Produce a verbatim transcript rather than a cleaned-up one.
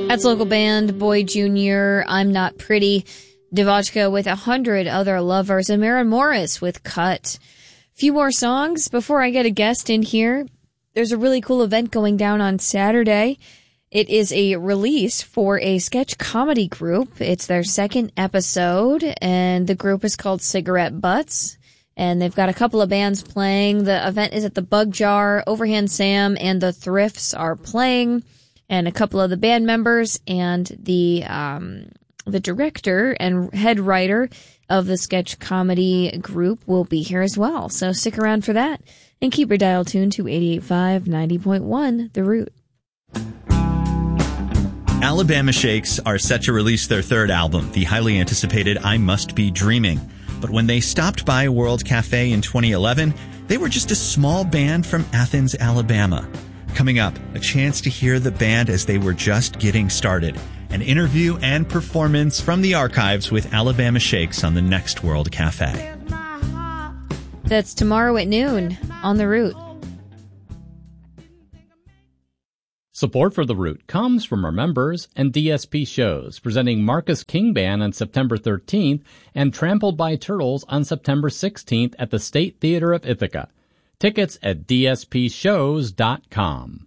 That's local band Boy Junior, I'm Not Pretty, Devotchka with A Hundred Other Lovers, and Maren Morris with Cut. Few more songs before I get a guest in here. There's a really cool event going down on Saturday. It is a release for a sketch comedy group. It's their second episode, and the group is called Cigarette Butts. And they've got a couple of bands playing. The event is at the Bug Jar. Overhand Sam and the Thrifts are playing, and a couple of the band members and the um, the director and head writer of the sketch comedy group will be here as well. So stick around for that, and keep your dial tuned to eighty-eight point five, ninety point one, The Root. Alabama Shakes are set to release their third album, the highly anticipated I Must Be Dreaming. But when they stopped by World Cafe in twenty eleven, they were just a small band from Athens, Alabama. Coming up, a chance to hear the band as they were just getting started. An interview and performance from the archives with Alabama Shakes on the next World Cafe. That's tomorrow at noon on The Root. Support for The Root comes from our members and D S P shows, presenting Marcus King Band on September thirteenth and Trampled by Turtles on September sixteenth at the State Theater of Ithaca. Tickets at d s p shows dot com.